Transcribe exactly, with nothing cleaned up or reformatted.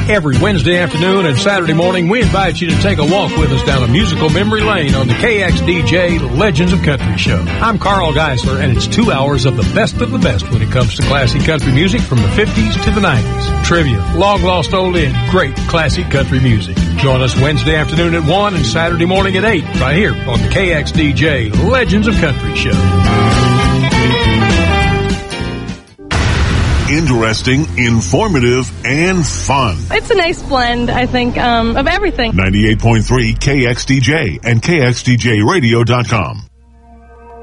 Every Wednesday afternoon and Saturday morning, we invite you to take a walk with us down a musical memory lane on the K X D J Legends of Country show. I'm Carl Geisler, and it's two hours of the best of the best when it comes to classic country music from the fifties to the nineties. Trivia, long-lost oldie, and great classic country music. Join us Wednesday afternoon at one and Saturday morning at eight, right here on the K X D J Legends of Country show. Interesting, informative, and fun. It's a nice blend, I think, um, of everything. ninety-eight point three K X D J and K X D J radio dot com.